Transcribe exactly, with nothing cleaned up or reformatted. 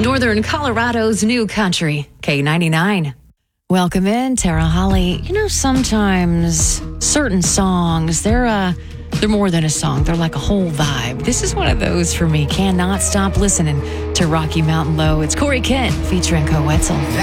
Northern Colorado's new country, K ninety-nine. Welcome in, Tara Holly. You know, sometimes certain songs, they're uh, they're more than a song. They're like a whole vibe. This is one of those for me. Cannot stop listening to Rocky Mountain Low. It's Corey Kent featuring Co Wetzel.